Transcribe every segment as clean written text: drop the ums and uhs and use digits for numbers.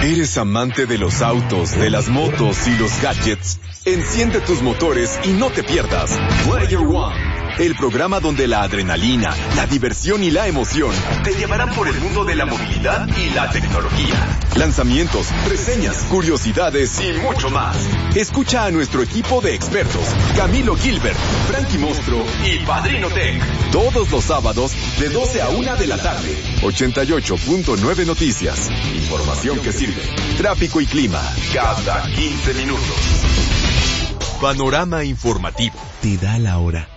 ¿Eres amante de los autos, de las motos y los gadgets? Enciende tus motores y no te pierdas Player One, el programa donde la adrenalina, la diversión y la emoción te llevarán por el mundo de la movilidad y la tecnología. Lanzamientos, reseñas, curiosidades y mucho más. Escucha a nuestro equipo de expertos, Camilo Gilbert, Frankie Mostro y Padrino Tech. Todos los sábados de 12 a 1 de la tarde. 88.9 Noticias. Información que sirve. Tráfico y clima cada 15 minutos. Panorama informativo. Te da la hora.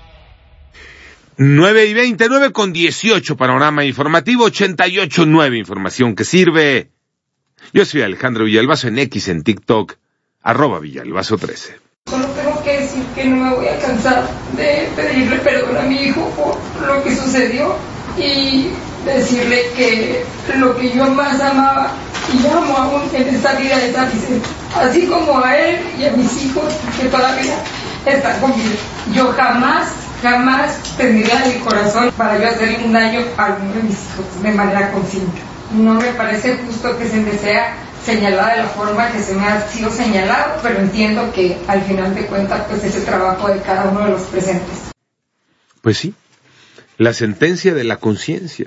9:20, 9:18, panorama informativo, 88.9, información que sirve. Yo soy Alejandro Villalbazo en X, en TikTok, @Villalbazo13. Solo tengo que decir que no me voy a cansar de pedirle perdón a mi hijo por lo que sucedió y decirle que lo que yo más amaba y amo aún en esta vida es a Vicente, así como a él y a mis hijos que todavía están conmigo. Yo jamás tendría el corazón para yo hacerle un daño a alguno de mis hijos de manera consciente. No me parece justo que se me sea señalada de la forma que se me ha sido señalado, pero entiendo que al final de cuentas pues es el trabajo de cada uno de los presentes. Pues sí, la sentencia de la conciencia,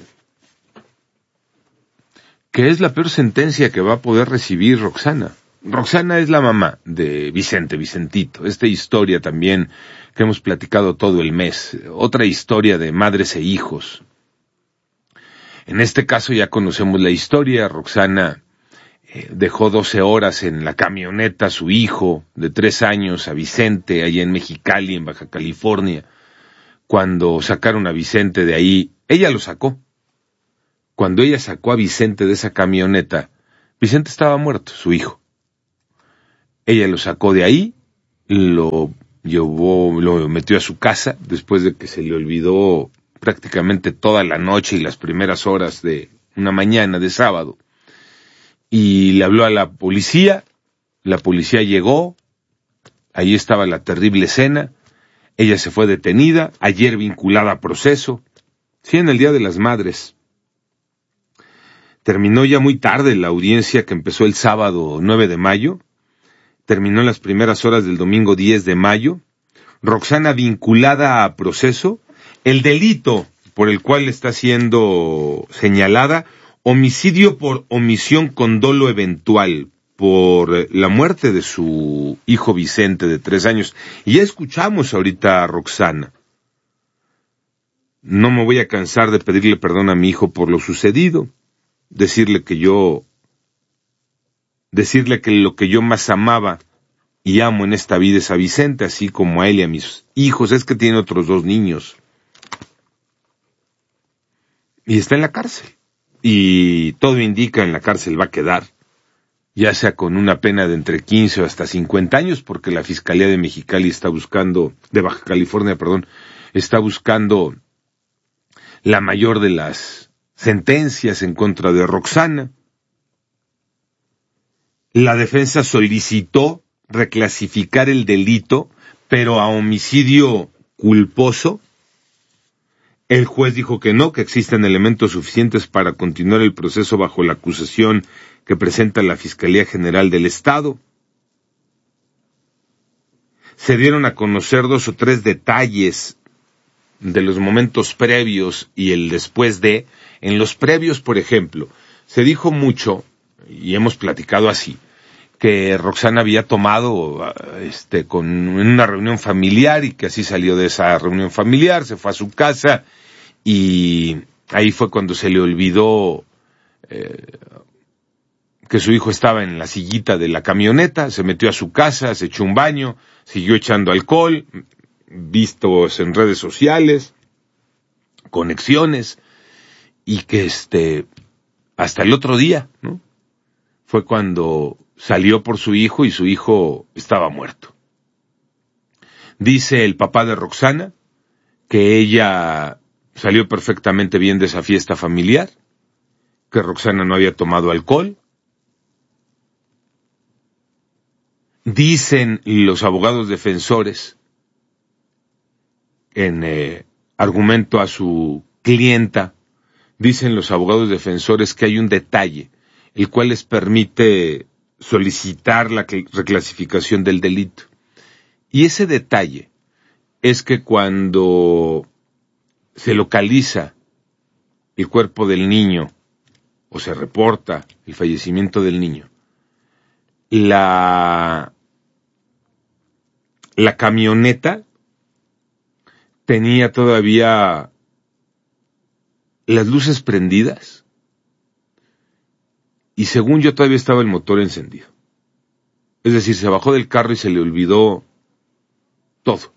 que es la peor sentencia que va a poder recibir Roxana. Roxana es la mamá de Vicentito, esta historia también que hemos platicado todo el mes, otra historia de madres e hijos. En este caso ya conocemos la historia. Roxana dejó 12 horas en la camioneta a su hijo de 3 años, a Vicente, allá en Mexicali, en Baja California. Cuando sacaron a Vicente de ahí, ella lo sacó. Cuando ella sacó a Vicente de esa camioneta, Vicente estaba muerto, su hijo. Ella lo sacó de ahí, lo metió a su casa, después de que se le olvidó prácticamente toda la noche y las primeras horas de una mañana de sábado. Y le habló a la policía llegó, ahí estaba la terrible escena, ella se fue detenida, ayer vinculada a proceso, sí, en el Día de las Madres. Terminó ya muy tarde la audiencia que empezó el sábado 9 de mayo, terminó en las primeras horas del domingo 10 de mayo, Roxana vinculada a proceso, el delito por el cual está siendo señalada, homicidio por omisión con dolo eventual, por la muerte de su hijo Vicente de 3 años. Y ya escuchamos ahorita a Roxana. No me voy a cansar de pedirle perdón a mi hijo por lo sucedido, decirle que lo que yo más amaba y amo en esta vida es a Vicente, así como a él y a mis hijos. Es que tiene otros 2 niños. Y está en la cárcel. Y todo indica en la cárcel va a quedar, ya sea con una pena de entre 15 o hasta 50 años, porque la Fiscalía de Mexicali de Baja California, está buscando la mayor de las sentencias en contra de Roxana. La defensa solicitó reclasificar el delito, pero a homicidio culposo. El juez dijo que no, que existen elementos suficientes para continuar el proceso bajo la acusación que presenta la Fiscalía General del Estado. Se dieron a conocer 2 o 3 detalles de los momentos previos y el después de. En los previos, por ejemplo, se dijo mucho, y hemos platicado así, que Roxana había tomado en una reunión familiar y que así salió de esa reunión familiar, se fue a su casa y ahí fue cuando se le olvidó que su hijo estaba en la sillita de la camioneta, se metió a su casa, se echó un baño, siguió echando alcohol, vistos en redes sociales, conexiones, y que hasta el otro día, ¿no? Fue cuando salió por su hijo y su hijo estaba muerto. Dice el papá de Roxana que ella salió perfectamente bien de esa fiesta familiar, que Roxana no había tomado alcohol. Dicen los abogados defensores, en argumento a su clienta, dicen los abogados defensores que hay un detalle el cual les permite solicitar la reclasificación del delito. Y ese detalle es que cuando se localiza el cuerpo del niño o se reporta el fallecimiento del niño, la camioneta tenía todavía las luces prendidas y según yo todavía estaba el motor encendido. Es decir, se bajó del carro y se le olvidó todo.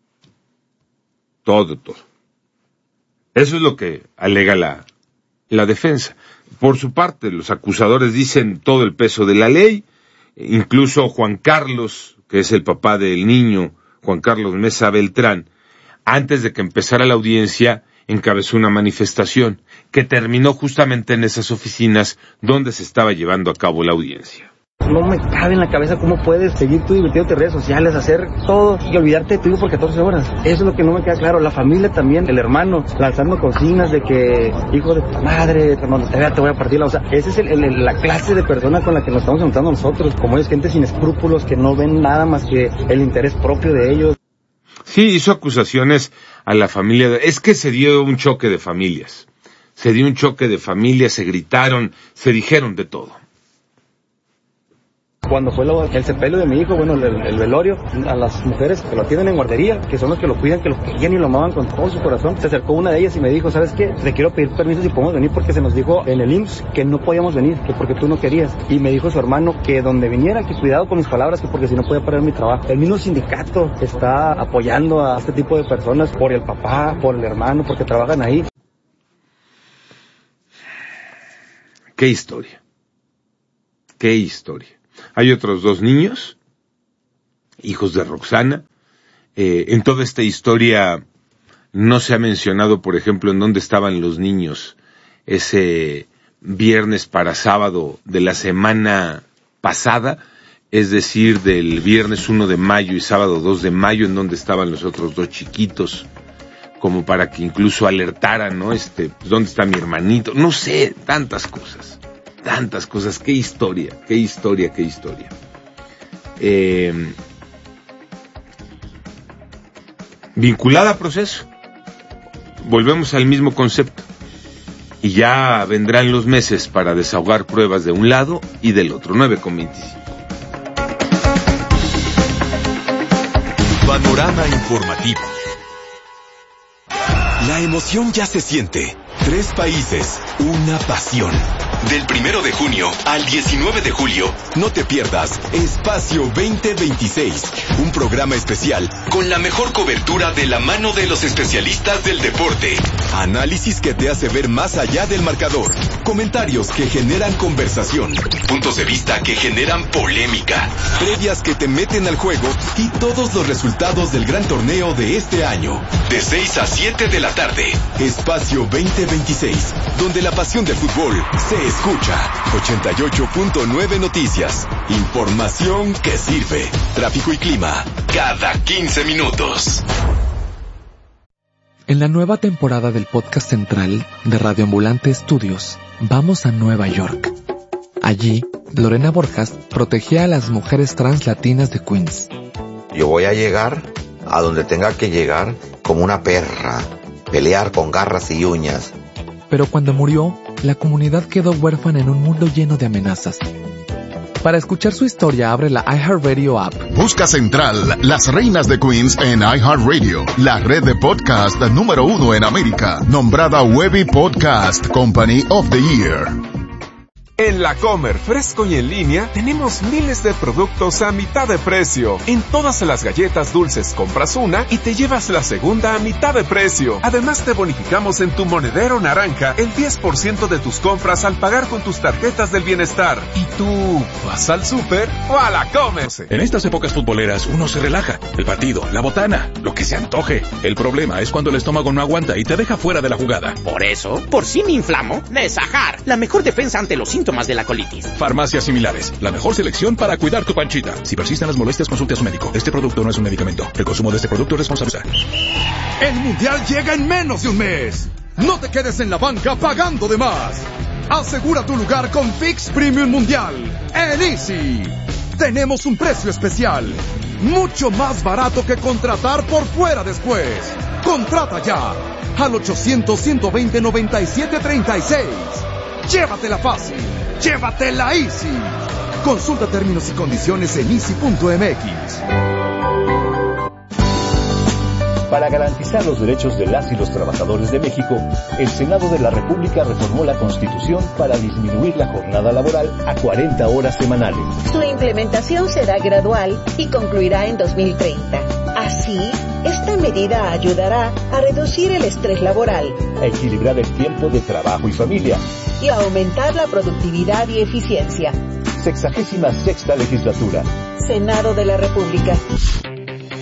Todo. Eso es lo que alega la defensa. Por su parte, los acusadores dicen todo el peso de la ley, incluso Juan Carlos, que es el papá del niño, Juan Carlos Mesa Beltrán, antes de que empezara la audiencia, encabezó una manifestación que terminó justamente en esas oficinas donde se estaba llevando a cabo la audiencia. No me cabe en la cabeza cómo puedes seguir tú divirtiéndote en redes sociales, hacer todo y olvidarte de tu hijo por 14 horas. Eso es lo que no me queda claro. La familia también, el hermano, lanzando consignas de que, hijo de puta madre, cuando te vea te voy a partir. O sea, esa es la clase de persona con la que nos estamos enfrentando nosotros. Como es gente sin escrúpulos que no ven nada más que el interés propio de ellos. Sí, hizo acusaciones a la familia. Es que se dio un choque de familias. Se gritaron, se dijeron de todo. Cuando fue el sepelio de mi hijo, el velorio, a las mujeres que lo tienen en guardería, que son los que lo cuidan, que lo querían y lo amaban con todo su corazón, se acercó una de ellas y me dijo, ¿sabes qué? Te quiero pedir permiso si podemos venir porque se nos dijo en el IMSS que no podíamos venir, que porque tú no querías. Y me dijo su hermano que donde viniera, que cuidado con mis palabras, que porque si no podía perder mi trabajo. El mismo sindicato está apoyando a este tipo de personas por el papá, por el hermano, porque trabajan ahí. ¡Qué historia! Hay otros 2 niños, hijos de Roxana. En toda esta historia no se ha mencionado, por ejemplo, en dónde estaban los niños ese viernes para sábado de la semana pasada, es decir, del viernes 1 de mayo y sábado 2 de mayo, en dónde estaban los otros 2 chiquitos, como para que incluso alertaran, ¿no? Pues, ¿dónde está mi hermanito? No sé, tantas cosas, qué historia. Vinculada a proceso, volvemos al mismo concepto, y ya vendrán los meses para desahogar pruebas de un lado y del otro. 9:25. Panorama informativo. La emoción ya se siente. 3 países, una pasión. Del 1 de junio al 19 de julio, no te pierdas Espacio 2026, un programa especial con la mejor cobertura de la mano de los especialistas del deporte. Análisis que te hace ver más allá del marcador, comentarios que generan conversación, puntos de vista que generan polémica, previas que te meten al juego y todos los resultados del gran torneo de este año. De 6 a 7 de la tarde, Espacio 2026, donde la pasión del fútbol se escucha. 88.9 Noticias. Información que sirve. Tráfico y clima cada 15 minutos. En la nueva temporada del podcast central de Radio Ambulante Estudios, vamos a Nueva York. Allí, Lorena Borjas protegía a las mujeres trans latinas de Queens. Yo voy a llegar a donde tenga que llegar como una perra, pelear con garras y uñas. Pero cuando murió, la comunidad quedó huérfana en un mundo lleno de amenazas. Para escuchar su historia, abre la iHeartRadio app. Busca Central, las reinas de Queens en iHeartRadio, la red de podcast número 1 en América, nombrada Webby Podcast Company of the Year. En La Comer, fresco y en línea, tenemos miles de productos a mitad de precio. En todas las galletas dulces compras una y te llevas la segunda a mitad de precio. Además te bonificamos en tu monedero naranja el 10% de tus compras al pagar con tus tarjetas del bienestar. ¿Y tú vas al súper o a La Comer? En estas épocas futboleras uno se relaja. El partido, la botana, lo que se antoje. El problema es cuando el estómago no aguanta y te deja fuera de la jugada. Por eso, por si me inflamo, Nesajar, la mejor defensa ante los síntomas de la colitis. Farmacias similares, la mejor selección para cuidar tu panchita. Si persisten las molestias, consulte a su médico. Este producto no es un medicamento. El consumo de este producto es responsabilidad. El Mundial llega en menos de un mes. No te quedes en la banca pagando de más. Asegura tu lugar con Fix Premium Mundial en Easy. Tenemos un precio especial, mucho más barato que contratar por fuera después. Contrata ya al 800-120-9736. Llévatela fácil, llévatela Easy. Consulta términos y condiciones en easy.mx. Para garantizar los derechos de las y los trabajadores de México, el Senado de la República reformó la Constitución para disminuir la jornada laboral a 40 horas semanales. Su implementación será gradual y concluirá en 2030. Así, esta medida ayudará a reducir el estrés laboral, a equilibrar el tiempo de trabajo y familia y a aumentar la productividad y eficiencia. 66ª legislatura. Senado de la República.